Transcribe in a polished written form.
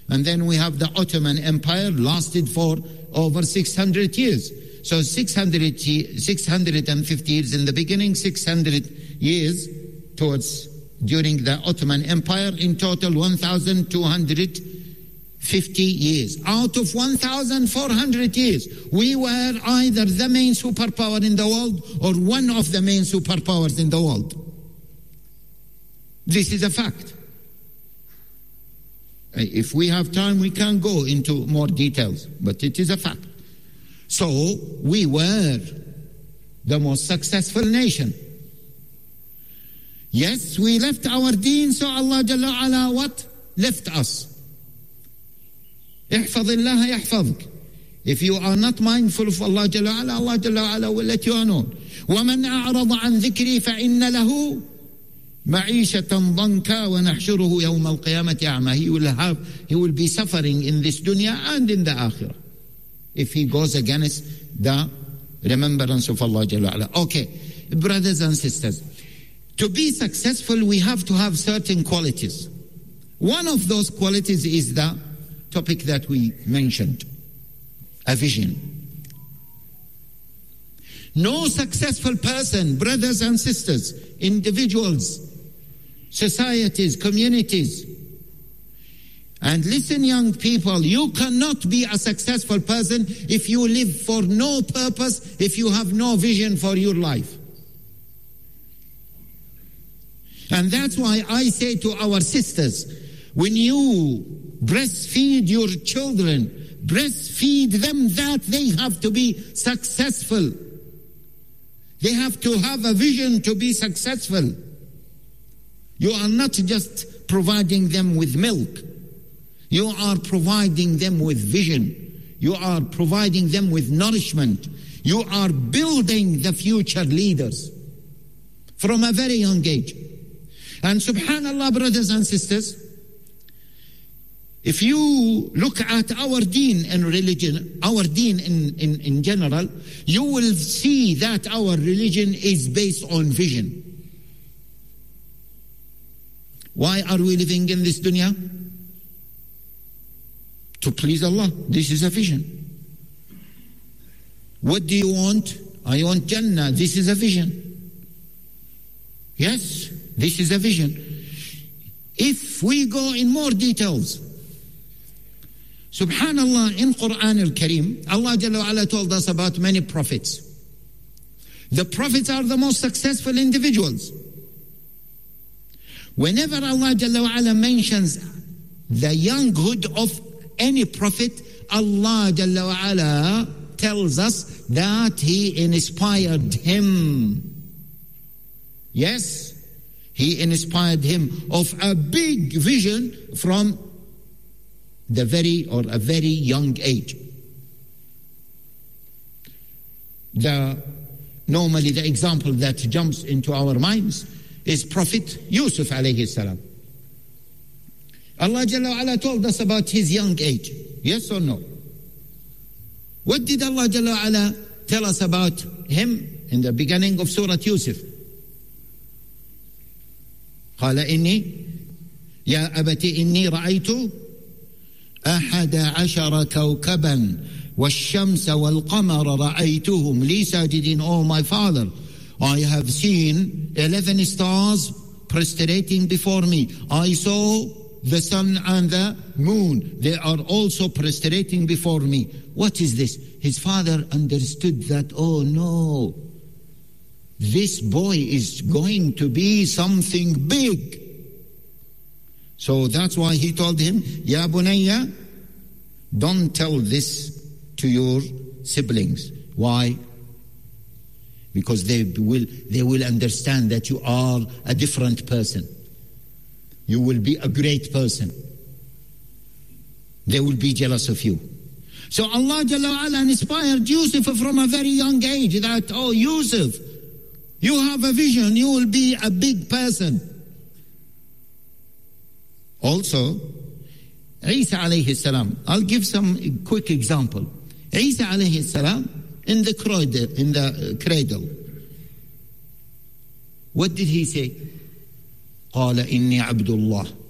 And then we have the Ottoman Empire, lasted for over 600 years. So 650 years in the beginning, 600 years during the Ottoman Empire, in total 1,250 years. Out of 1,400 years, we were either the main superpower in the world or one of the main superpowers in the world. This is a fact. If we have time, we can go into more details, but it is a fact. So we were the most successful nation. Yes, we left our deen, so Allah Jalla Ala what? Left us. احفظ الله يحفظك. If you are not mindful of Allah Jalla Ala, Allah Jalla Ala will let you alone. وَمَنْ أَعْرَضَ عَنْ ذِكْرِي فَإِنَّ لَهُ مَعِيشَةً ضَنْكًا وَنَحْشُرُهُ يَوْمَ الْقِيَامَةِ أَعْمَى. He will be suffering in this dunya and in the akhirah if he goes against the remembrance of Allah Jalla Ala. Okay, brothers and sisters, to be successful, we have to have certain qualities. One of those qualities is the topic that we mentioned, a vision. No successful person, brothers and sisters, individuals, societies, communities, and listen, young people, you cannot be a successful person if you live for no purpose, if you have no vision for your life. And that's why I say to our sisters, when you breastfeed your children, breastfeed them that they have to be successful. They have to have a vision to be successful. You are not just providing them with milk. You are providing them with vision. You are providing them with nourishment. You are building the future leaders from a very young age. And subhanallah, brothers and sisters, if you look at our deen and religion, our deen in general, you will see that our religion is based on vision. Why are we living in this dunya? To please Allah. This is a vision. What do you want? I want Jannah. This is a vision. Yes, this is a vision. If we go in more details, subhanallah, in Quran al-Kareem, Allah Jalla wa Ala told us about many prophets. The prophets are the most successful individuals. Whenever Allah Jalla wa Ala mentions the younghood of any prophet, Allah Jalla wa Ala tells us that He inspired him. Yes, He inspired him of a big vision from a very young age. Normally the example that jumps into our minds is Prophet Yusuf alayhi salam. Allah Jalla wa Ala told us about his young age. Yes or no? What did Allah Jalla wa Ala tell us about him in the beginning of Surah Yusuf? قال إني يا أبت إني رأيت 11 كوكبا والشمس والقمر رأيتهم لي ساجدين. Oh my father, I have seen 11 stars prostrating before me. I saw the sun and the moon. They are also prostrating before me. What is this? His father understood that, oh no, this boy is going to be something big. So that's why he told him, Ya Bunayya, don't tell this to your siblings. Why? Because they will understand that you are a different person. You will be a great person. They will be jealous of you. So Allah Jalla wa Ala inspired Yusuf from a very young age that, oh Yusuf, you have a vision, you will be a big person. Also, Isa alayhi salam, I'll give some quick example. Isa alayhi salam, in the cradle, what did he say? قال إني عبد الله